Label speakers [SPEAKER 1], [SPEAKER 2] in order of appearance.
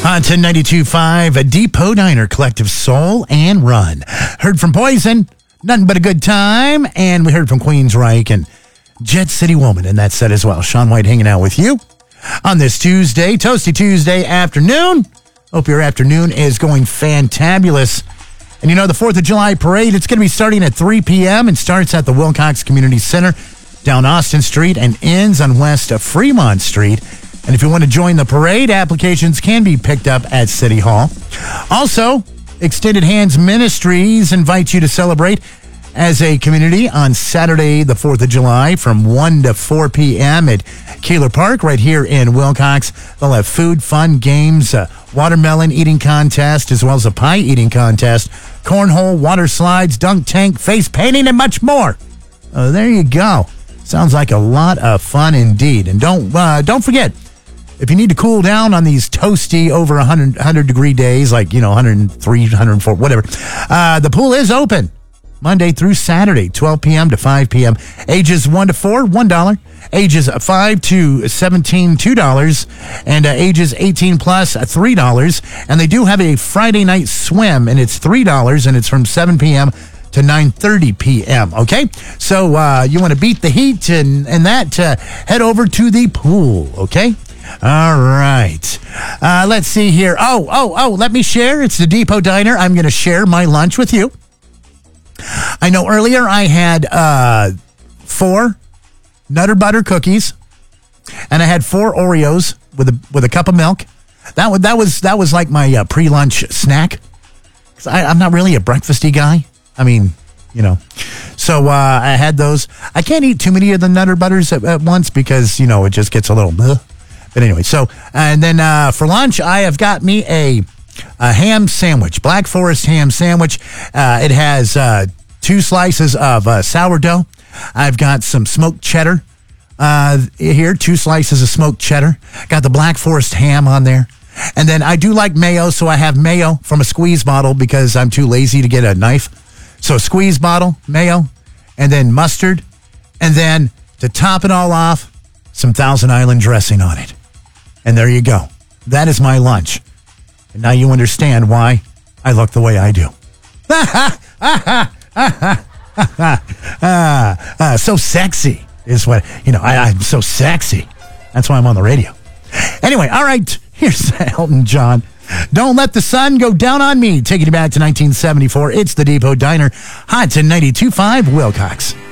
[SPEAKER 1] On to 92.5, a Depot Diner, Collective Soul and Run. Heard from Poison, Nothing But a Good Time, and we heard from Queensryche and Jet City Woman in that set as well. Sean White hanging out with you on this Tuesday, Toasty Tuesday afternoon. Hope your afternoon is going fantabulous. And you know, the 4th of July parade, it's going to be starting at 3 p.m. and starts at the Wilcox Community Center down Austin Street and ends on West of Fremont Street. And if you want to join the parade, applications can be picked up at City Hall. Also, Extended Hands Ministries invites you to celebrate as a community on Saturday, the 4th of July from 1 to 4 p.m. at Keeler Park right here in Wilcox. They'll have food, fun, games, watermelon eating contest, as well as a pie eating contest, cornhole, water slides, dunk tank, face painting, and much more. There you go. Sounds like a lot of fun indeed. And don't forget, if you need to cool down on these toasty over 100 degree days, like, 103, 104, whatever, the pool is open Monday through Saturday, 12 p.m. to 5 p.m. Ages 1 to 4, $1. Ages 5 to 17, $2. And ages 18 plus, $3. And they do have a Friday night swim, and it's $3, and it's from 7 p.m. to 9:30 p.m., okay? So you want to beat the heat and that, head over to the pool, okay? All right. Let's see here. Let me share. It's the Depot Diner. I'm going to share my lunch with you. I know earlier I had 4 Nutter Butter cookies, and I had 4 Oreos with a cup of milk. That was like my pre-lunch snack. 'Cause I'm not really a breakfasty guy. I mean, So I had those. I can't eat too many of the Nutter Butters at once because, it just gets a little... Bleh. But anyway, and then for lunch, I have got me a ham sandwich, Black Forest ham sandwich. It has 2 slices of sourdough. I've got some smoked cheddar here, 2 slices of smoked cheddar. Got the Black Forest ham on there. And then I do like mayo, so I have mayo from a squeeze bottle because I'm too lazy to get a knife. So squeeze bottle, mayo, and then mustard. And then to top it all off, some Thousand Island dressing on it. And there you go. That is my lunch. And now you understand why I look the way I do. So sexy is what, I'm so sexy. That's why I'm on the radio. Anyway, all right, here's Elton John. Don't Let the Sun Go Down on Me. Taking you back to 1974. It's the Depot Diner. Hot to 92.5 Wilcox.